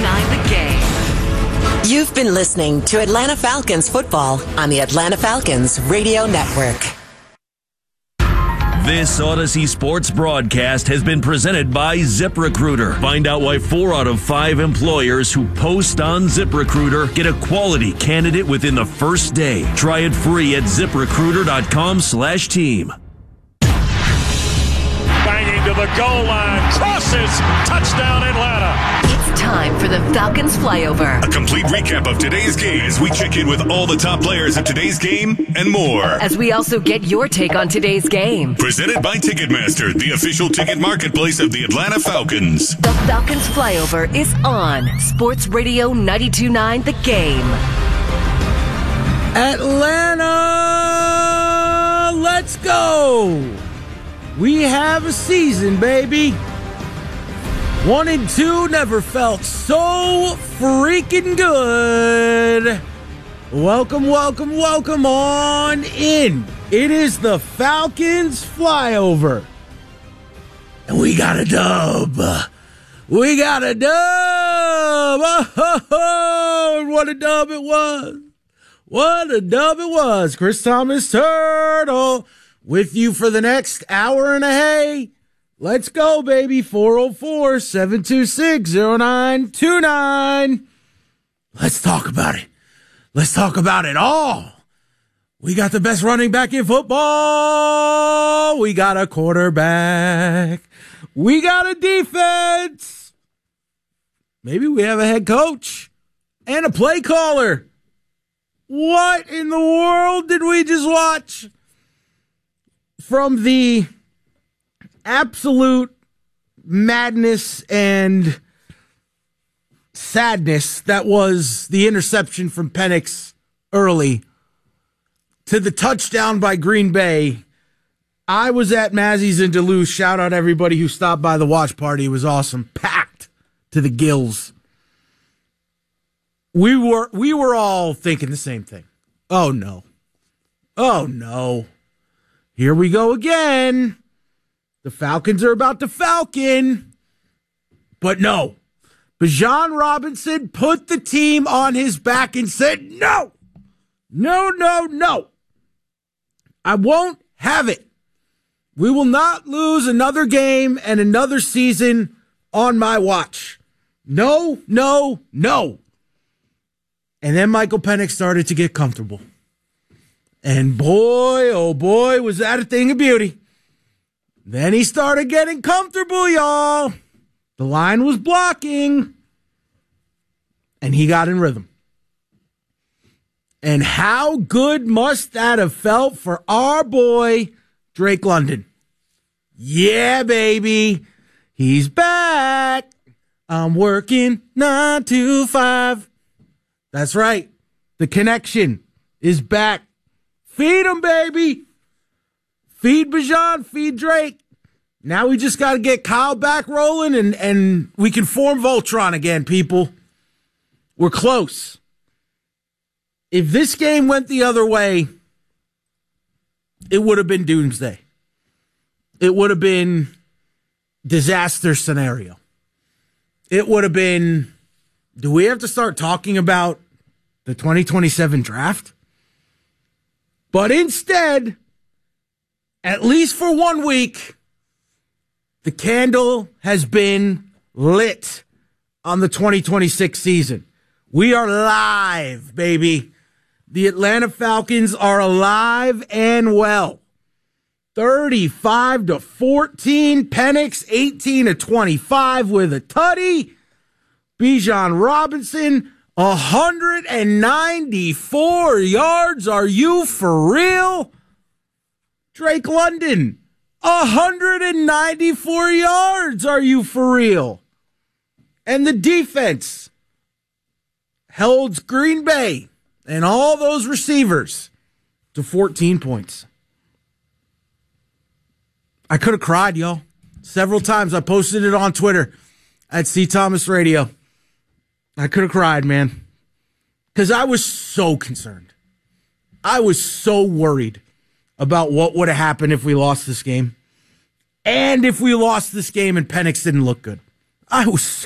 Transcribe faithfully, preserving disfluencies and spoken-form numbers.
nine The Game. You've been listening to Atlanta Falcons football on the Atlanta Falcons Radio Network. This Odyssey Sports broadcast has been presented by ZipRecruiter. Find out why four out of five employers who post on ZipRecruiter get a quality candidate within the first day. Try it free at ZipRecruiter.com slash team. Banging to the goal line. Crosses. Touchdown Atlanta. It's time for the Falcons Flyover. A complete recap of today's game as we check in with all the top players of today's game and more. As we also get your take on today's game. Presented by Ticketmaster, the official ticket marketplace of the Atlanta Falcons. The Falcons Flyover is on Sports Radio ninety-two point nine The Game. Atlanta, let's go. We have a season, baby. One and two never felt so freaking good. Welcome, welcome, welcome on in. It is the Falcons Flyover. And we got a dub. We got a dub. Oh, and what a dub it was. What a dub it was. Chris Thomas Turtle with you for the next hour and a hay. Let's go, baby. four oh four, seven two six, oh nine two nine. Let's talk about it. Let's talk about it all. We got the best running back in football. We got a quarterback. We got a defense. Maybe we have a head coach and a play caller. What in the world did we just watch? From the absolute madness and sadness that was the interception from Penix early to the touchdown by Green Bay. I was at Mazzy's in Duluth. Shout out everybody who stopped by the watch party. It was awesome. Packed to the gills. We were we were all thinking the same thing. Oh no. Oh no. Here we go again. The Falcons are about to Falcon. But no. Bijan Robinson put the team on his back and said, no. No, no, no. I won't have it. We will not lose another game and another season on my watch. No, no, no. And then Michael Penix started to get comfortable. And boy, oh boy, was that a thing of beauty. Then he started getting comfortable, y'all. The line was blocking. And he got in rhythm. And how good must that have felt for our boy, Drake London? Yeah, baby. He's back. I'm working nine to five. That's right. The connection is back. Feed him, baby. Feed Bijan, feed Drake. Now we just got to get Kyle back rolling and, and we can form Voltron again, people. We're close. If this game went the other way, it would have been doomsday. It would have been disaster scenario. It would have been, do we have to start talking about the twenty twenty-seven draft? But instead, at least for one week, the candle has been lit on the twenty twenty-six season. We are live, baby. The Atlanta Falcons are alive and well. thirty-five to fourteen. Penix, eighteen to twenty-five with a tutty. Bijan Robinson, one hundred ninety-four yards. Are you for real? Drake London, one hundred ninety-four yards. Are you for real? And the defense held Green Bay and all those receivers to fourteen points. I could have cried, y'all. Several times. I posted it on Twitter at C. Thomas Radio. I could have cried, man. Because I was so concerned. I was so worried about what would have happened if we lost this game. And if we lost this game and Penix didn't look good. I was